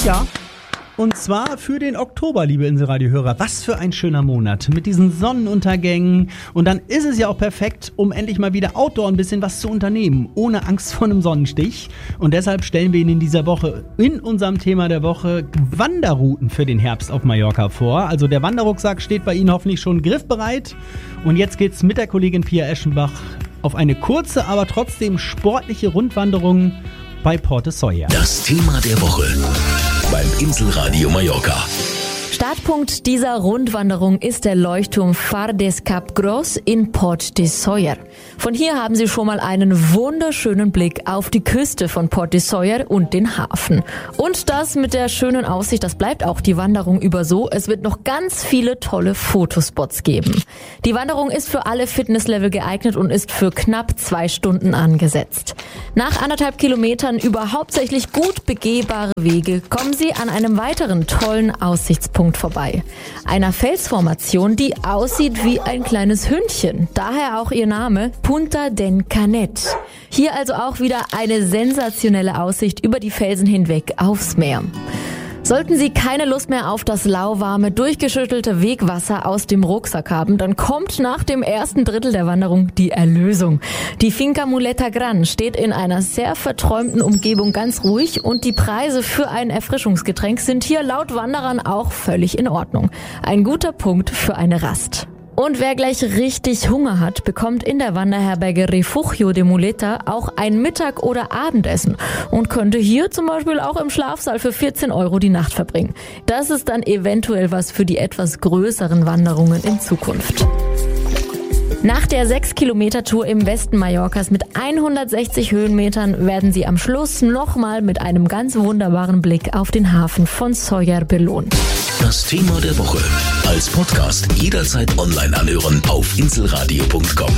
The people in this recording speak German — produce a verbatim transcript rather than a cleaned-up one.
Ja, und zwar für den Oktober, liebe Inselradio-Hörer. Was für ein schöner Monat mit diesen Sonnenuntergängen. Und dann ist es ja auch perfekt, um endlich mal wieder Outdoor ein bisschen was zu unternehmen, ohne Angst vor einem Sonnenstich. Und deshalb stellen wir Ihnen in dieser Woche in unserem Thema der Woche Wanderrouten für den Herbst auf Mallorca vor. Also der Wanderrucksack steht bei Ihnen hoffentlich schon griffbereit. Und jetzt geht's mit der Kollegin Pia Eschenbach auf eine kurze, aber trotzdem sportliche Rundwanderung bei Port de Sóller. Das Thema der Woche beim Inselradio Mallorca. Startpunkt dieser Rundwanderung ist der Leuchtturm Far des Cap Gros in Port de Sóller. Von hier haben Sie schon mal einen wunderschönen Blick auf die Küste von Port de Sóller und den Hafen. Und das mit der schönen Aussicht, das bleibt auch die Wanderung über so. Es wird noch ganz viele tolle Fotospots geben. Die Wanderung ist für alle Fitnesslevel geeignet und ist für knapp zwei Stunden angesetzt. Nach anderthalb Kilometern über hauptsächlich gut begehbare Wege kommen Sie an einem weiteren tollen Aussichtspunkt vorbei. Einer Felsformation, die aussieht wie ein kleines Hündchen. Daher auch ihr Name Punta den Canet. Hier also auch wieder eine sensationelle Aussicht über die Felsen hinweg aufs Meer. Sollten Sie keine Lust mehr auf das lauwarme, durchgeschüttelte Wegwasser aus dem Rucksack haben, dann kommt nach dem ersten Drittel der Wanderung die Erlösung. Die Finca Muleta Gran steht in einer sehr verträumten Umgebung ganz ruhig und die Preise für ein Erfrischungsgetränk sind hier laut Wanderern auch völlig in Ordnung. Ein guter Punkt für eine Rast. Und wer gleich richtig Hunger hat, bekommt in der Wanderherberge Refugio de Muleta auch ein Mittag- oder Abendessen und könnte hier zum Beispiel auch im Schlafsaal für vierzehn Euro die Nacht verbringen. Das ist dann eventuell was für die etwas größeren Wanderungen in Zukunft. Nach der sechs Kilometer Tour im Westen Mallorcas mit hundertsechzig Höhenmetern werden Sie am Schluss nochmal mit einem ganz wunderbaren Blick auf den Hafen von Sóller belohnt. Das Thema der Woche als Podcast jederzeit online anhören auf inselradio punkt com.